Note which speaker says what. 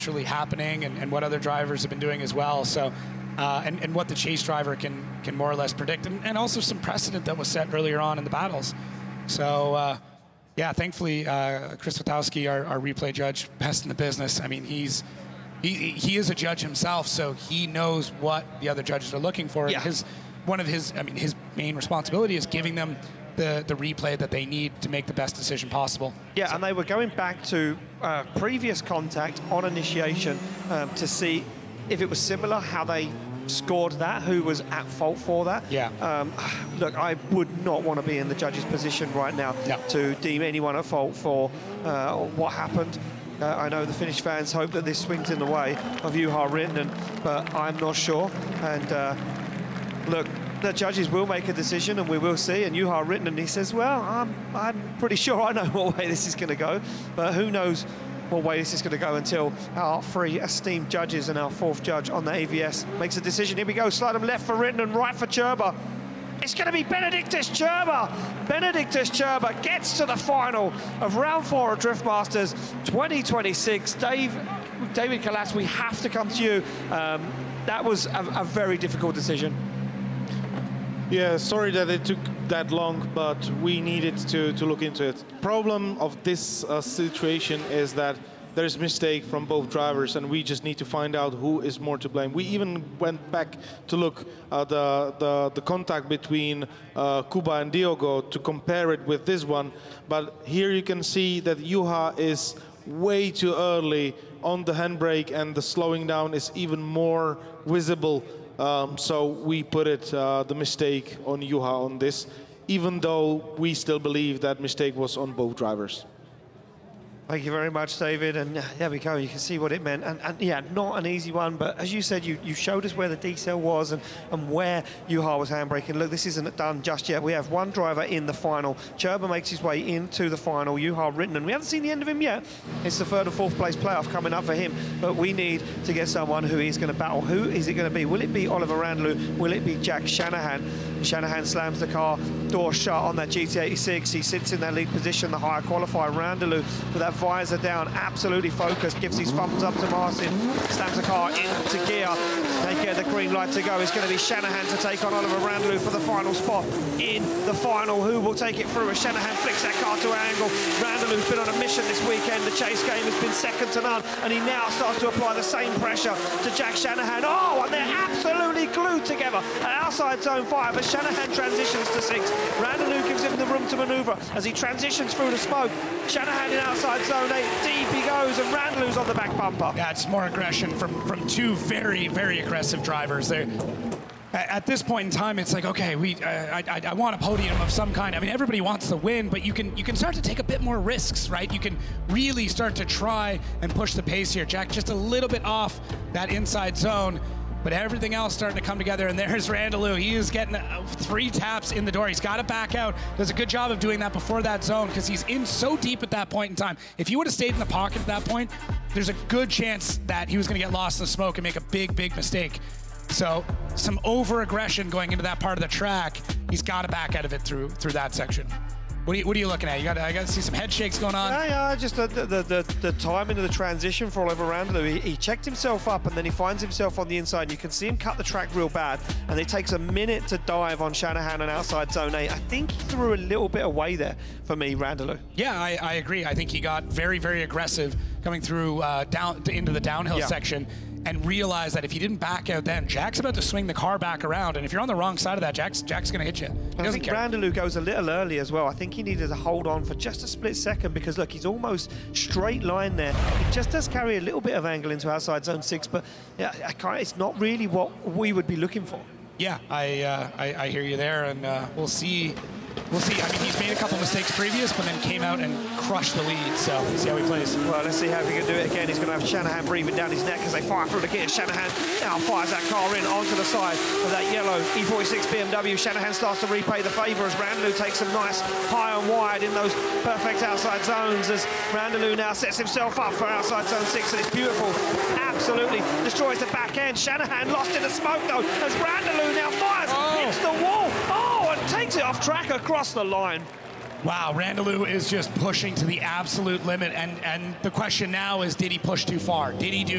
Speaker 1: actually happening and what other drivers have been doing as well. So, and what the chase driver can more or less predict, and also some precedent that was set earlier on in the battles. So, yeah, thankfully, Chris Witowski, our replay judge, best in the business. I mean, he is a judge himself, so he knows what the other judges are looking for.
Speaker 2: Yeah.
Speaker 1: And his main responsibility is giving them the replay that they need to make the best decision possible.
Speaker 2: Yeah, so. And they were going back to previous contact on initiation to see if it was similar, how they scored that, who was at fault for that.
Speaker 1: Yeah.
Speaker 2: Look, I would not want to be in the judge's position right now to deem anyone at fault for what happened. I know the Finnish fans hope that this swings in the way of Juha Rittinen, but I'm not sure. And look, the judges will make a decision, and we will see. And Juha Rittinen, he says, well, I'm pretty sure I know what way this is going to go, but who knows what way this is going to go until our three esteemed judges and our fourth judge on the AVS makes a decision. Here we go, slide them left for Rittinen, right for Churba. It's going to be Benediktus Churba. Benediktus Churba gets to the final of round 4 of Driftmasters 2026. David Kalas, we have to come to you. That was a very difficult decision.
Speaker 3: Yeah, sorry that it took that long, but we needed to look into it. Problem of this situation is that there's mistake from both drivers, and we just need to find out who is more to blame. We even went back to look at the contact between Kuba and Diogo to compare it with this one, but here you can see that Juha is way too early on the handbrake, and the slowing down is even more visible. So we put the mistake on Juha on this, even though we still believe that mistake was on both drivers.
Speaker 2: Thank you very much, David. And there we go. You can see what it meant. And yeah, not an easy one. But as you said, you showed us where the decel was and where Juha was handbraking. Look, this isn't done just yet. We have one driver in the final. Churba makes his way into the final. Juha Rittinen. We haven't seen the end of him yet. It's the 3rd or 4th place playoff coming up for him. But we need to get someone who is going to battle. Who is it going to be? Will it be Oliver Randalou? Will it be Jack Shanahan? Shanahan slams the car door shut on that GT86. He sits in that lead position, the higher qualifier. Randalou with that visor down, absolutely focused, gives his thumbs up to Martin, slams the car into gear. They get the green light to go. It's going to be Shanahan to take on Oliver Randalou for the final spot in the final. Who will take it through as Shanahan flicks that car to an angle? Randalou's been on a mission this weekend. The chase game has been second to none, and he now starts to apply the same pressure to Jack Shanahan. Oh, and they're absolutely glued together at outside zone 5 as Shanahan transitions to 6. Randalou gives him the room to manoeuvre as he transitions through the smoke. Shanahan in outside zone 8, deep he goes, and Randalou's on the back bumper.
Speaker 1: Yeah, it's more aggression from two very, very aggressive drivers. At this point in time, it's like, okay, I want a podium of some kind. I mean, everybody wants to win, but you can start to take a bit more risks, right? You can really start to try and push the pace here. Jack just a little bit off that inside zone, but everything else starting to come together, and there's Randalou. He is getting 3 taps in the door. He's got to back out. Does a good job of doing that before that zone because he's in so deep at that point in time. If he would have stayed in the pocket at that point, there's a good chance that he was going to get lost in the smoke and make a big, big mistake. So some over-aggression going into that part of the track. He's got to back out of it through that section. What are you looking at? I got to see some head shakes going on.
Speaker 2: Yeah, just the timing of the transition for Oliver Randalou. He checked himself up, and then he finds himself on the inside. And you can see him cut the track real bad, and it takes a minute to dive on Shanahan and outside zone 8. I think he threw a little bit away there for me, Randalou.
Speaker 1: Yeah, I agree. I think he got very, very aggressive coming through down into the downhill section, and realized that if he didn't back out then, Jack's about to swing the car back around, and if you're on the wrong side of that, Jack's going to hit you.
Speaker 2: I think Randalou goes a little early as well. I think he needed to hold on for just a split second because, look, he's almost straight line there. He just does carry a little bit of angle into outside zone 6, but yeah, it's not really what we would be looking for.
Speaker 1: Yeah, I hear you there, and we'll see. We'll see. I mean, he's made a couple mistakes previous, but then came out and crushed the lead. So let's see how he plays.
Speaker 2: Well, let's see how he can do it again. He's going to have Shanahan breathing down his neck as they fire through the gear. Shanahan now fires that car in onto the side of that yellow E46 BMW. Shanahan starts to repay the favour as Randalou takes some nice high and wide in those perfect outside zones as Randalou now sets himself up for outside zone 6, and it's beautiful. Absolutely destroys the back end. Shanahan lost in the smoke though as Randalou now fires, hits the wall. Oh, and takes it off track across the line.
Speaker 1: Wow, Randalou is just pushing to the absolute limit, and the question now is, did he push too far? Did he do